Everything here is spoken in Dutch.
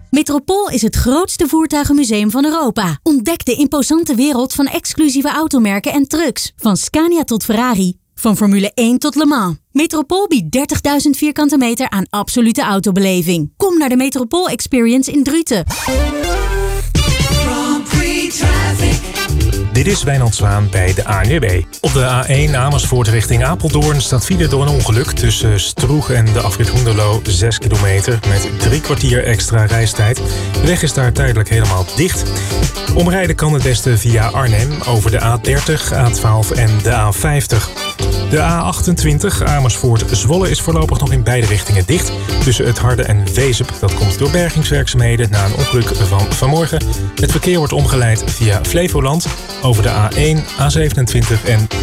Metropool is het grootste voertuigenmuseum van Europa. Ontdek de imposante wereld van exclusieve automerken en trucks. Van Scania tot Ferrari. Van Formule 1 tot Le Mans. Metropool biedt 30.000 vierkante meter aan absolute autobeleving. Kom naar de Metropool Experience in Druten. Dit is Wijnand Zwaan bij de ANWB. Op de A1 Amersfoort richting Apeldoorn staat file door een ongeluk tussen Stroeg en de afrit Hoenderloo 6 kilometer met 3 kwartier extra reistijd. De weg is daar tijdelijk helemaal dicht. Omrijden kan het beste via Arnhem over de A30, A12 en de A50. De A28 Amersfoort-Zwolle is voorlopig nog in beide richtingen dicht. Tussen het Harde en Wezep. Dat komt door bergingswerkzaamheden na een ongeluk van vanmorgen. Het verkeer wordt omgeleid via Flevoland over de A1, A27 en